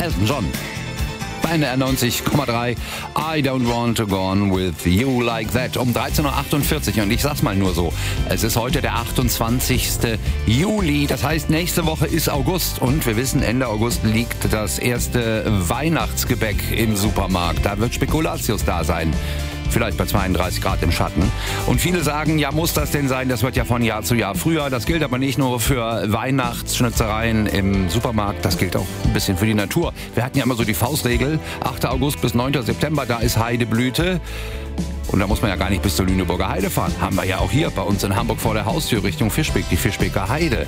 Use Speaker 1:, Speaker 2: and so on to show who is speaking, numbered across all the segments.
Speaker 1: Elton John. Bei NDR 90,3. I don't want to go on with you like that. Um 13.48 Uhr. Und ich sag's mal nur so. Es ist heute der 28. Juli. Das heißt, nächste Woche ist August. Und wir wissen, Ende August liegt das erste Weihnachtsgebäck im Supermarkt. Da wird Spekulatius da sein. Vielleicht bei 32 Grad im Schatten. Und viele sagen, ja, muss das denn sein? Das wird ja von Jahr zu Jahr früher. Das gilt aber nicht nur für Weihnachtsschnitzereien im Supermarkt. Das gilt auch ein bisschen für die Natur. Wir hatten ja immer so die Faustregel, 8. August bis 9. September, da ist Heideblüte. Und da muss man ja gar nicht bis zur Lüneburger Heide fahren. Haben wir ja auch hier bei uns in Hamburg vor der Haustür Richtung Fischbeck, die Fischbecker Heide.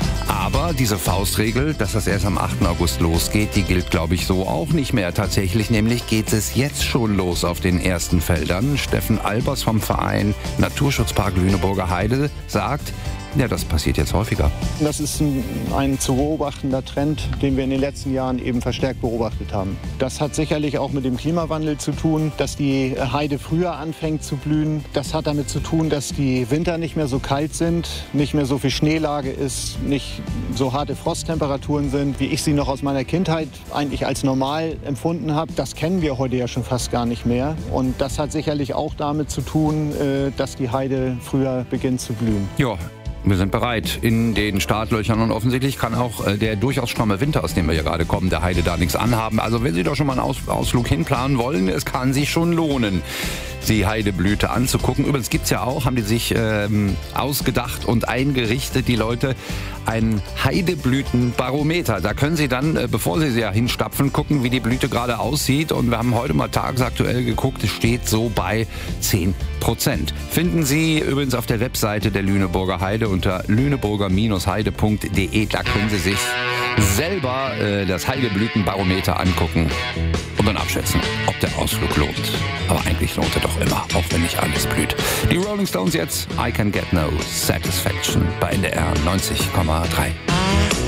Speaker 1: Aber diese Faustregel, dass das erst am 8. August losgeht, die gilt, glaube ich, so auch nicht mehr. Tatsächlich nämlich geht es jetzt schon los auf den ersten Feldern. Steffen Albers vom Verein Naturschutzpark Lüneburger Heide sagt, ja, das passiert jetzt häufiger.
Speaker 2: Das ist ein zu beobachtender Trend, den wir in den letzten Jahren eben verstärkt beobachtet haben. Das hat sicherlich auch mit dem Klimawandel zu tun, dass die Heide früher anfängt zu blühen. Das hat damit zu tun, dass die Winter nicht mehr so kalt sind, nicht mehr so viel Schneelage ist, nicht so harte Frosttemperaturen sind, wie ich sie noch aus meiner Kindheit eigentlich als normal empfunden habe. Das kennen wir heute ja schon fast gar nicht mehr. Und das hat sicherlich auch damit zu tun, dass die Heide früher beginnt zu blühen.
Speaker 1: Ja. Wir sind bereit in den Startlöchern und offensichtlich kann auch der durchaus stramme Winter, aus dem wir hier gerade kommen, der Heide da nichts anhaben. Also wenn Sie doch schon mal einen Ausflug hinplanen wollen, es kann sich schon lohnen, die Heideblüte anzugucken. Übrigens gibt's ja auch, haben die sich ausgedacht und eingerichtet, die Leute, ein Heideblütenbarometer. Da können Sie dann, bevor Sie ja hinstapfen, gucken, wie die Blüte gerade aussieht. Und wir haben heute mal tagesaktuell geguckt, es steht so bei 10%. Finden Sie übrigens auf der Webseite der Lüneburger Heide unter lüneburger-heide.de. Da können Sie sich selber das Heideblütenbarometer angucken und dann abschätzen, ob der Ausflug lohnt. Aber eigentlich lohnt er doch immer, auch wenn nicht alles blüht. Die Rolling Stones jetzt, I Can Get No Satisfaction bei NDR 90,3.